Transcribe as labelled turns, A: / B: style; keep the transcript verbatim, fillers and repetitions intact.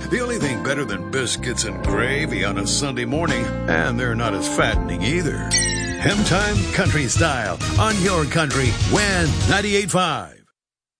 A: The only thing better than biscuits and gravy on a Sunday morning, and they're not as fattening either. Hem Time Country Style on your country, When ninety-eight point five.